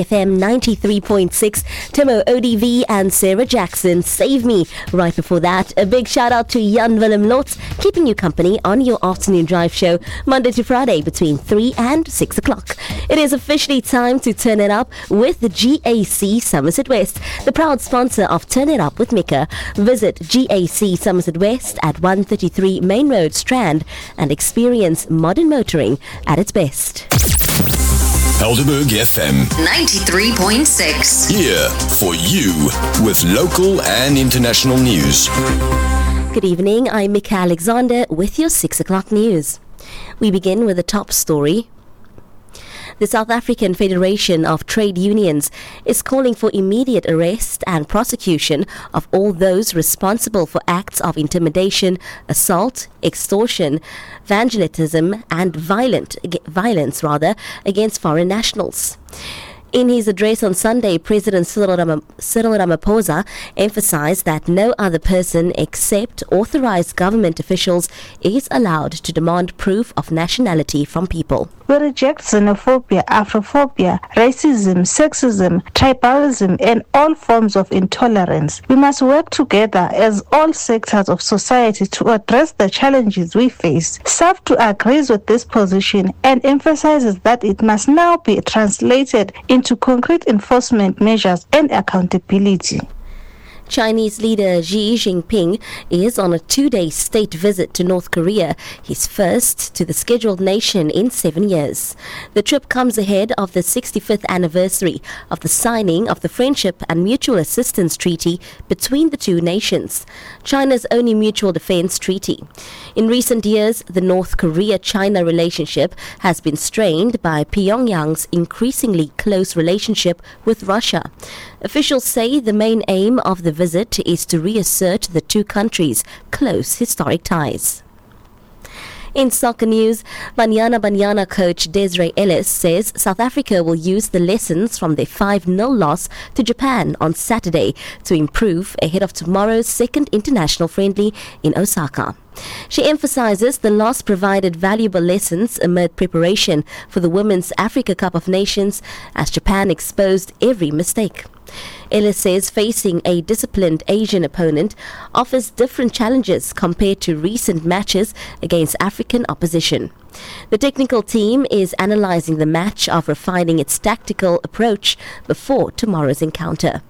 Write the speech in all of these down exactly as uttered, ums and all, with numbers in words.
F M ninety-three point six. Timo O D V and Sarah Jackson, Save Me. Right before that, a big shout out to Jan Willem Lotz, keeping you company on your afternoon drive show, Monday to Friday between three and six o'clock. It is officially time to turn it up with the G A C Somerset West, the proud sponsor of Turn It Up with Mika. Visit G A C Somerset West at one thirty-three Main Road, Strand, and experience modern motoring at its best. Helderberg F M ninety-three point six. Here for you with local and international news. Good evening, I'm Mika Alexander with your six o'clock news. We begin with the top story. The South African Federation of Trade Unions is calling for immediate arrest and prosecution of all those responsible for acts of intimidation, assault, extortion, vandalism and violent, violence rather, against foreign nationals. In his address on Sunday, President Cyril Ram- Cyril Ramaphosa emphasized that no other person except authorized government officials is allowed to demand proof of nationality from people. We reject xenophobia, Afrophobia, racism, sexism, tribalism, and all forms of intolerance. We must work together as all sectors of society to address the challenges we face. SAFTU agrees with this position and emphasizes that it must now be translated into concrete enforcement measures and accountability. Chinese leader Xi Jinping is on a two-day state visit to North Korea, his first to the scheduled nation in seven years. The trip comes ahead of the sixty-fifth anniversary of the signing of the Friendship and Mutual Assistance Treaty between the two nations, China's only mutual defense treaty. In recent years, the North Korea-China relationship has been strained by Pyongyang's increasingly close relationship with Russia. Officials say the main aim of the visit is to reassert the two countries' close historic ties. In soccer news, Banyana Banyana coach Desiree Ellis says South Africa will use the lessons from their five nil loss to Japan on Saturday to improve ahead of tomorrow's second international friendly in Osaka. She emphasizes the loss provided valuable lessons amid preparation for the Women's Africa Cup of Nations as Japan exposed every mistake. Ellis says facing a disciplined Asian opponent offers different challenges compared to recent matches against African opposition. The technical team is analyzing the match of refining its tactical approach before tomorrow's encounter.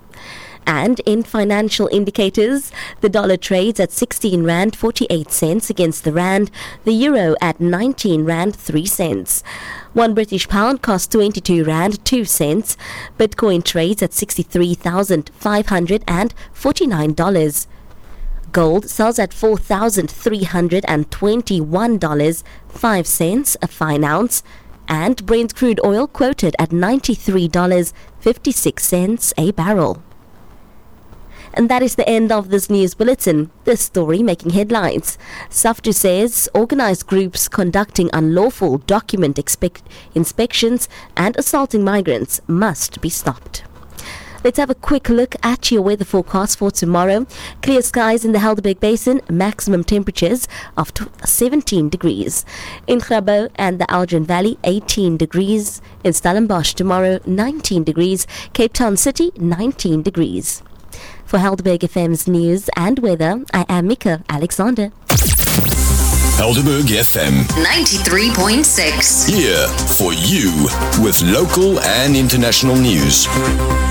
And in financial indicators, the dollar trades at sixteen rand forty-eight cents against the rand, the euro at nineteen rand three cents. One British pound costs twenty-two rand two cents. Bitcoin trades at sixty-three thousand five hundred forty-nine dollars. Gold sells at four thousand three hundred twenty-one dollars and five cents a fine ounce. And Brent crude oil quoted at ninety-three dollars and fifty-six cents a barrel. And that is the end of this news bulletin. This story making headlines. SAFTU says organized groups conducting unlawful document expect- inspections and assaulting migrants must be stopped. Let's have a quick look at your weather forecast for tomorrow. Clear skies in the Helderberg Basin, maximum temperatures of seventeen degrees. In Grabo and the Aldrin Valley, eighteen degrees. In Stellenbosch tomorrow, nineteen degrees. Cape Town City, nineteen degrees. For Helderberg F M's news and weather, I am Mika Alexander. Helderberg F M ninety-three point six. Here for you with local and international news.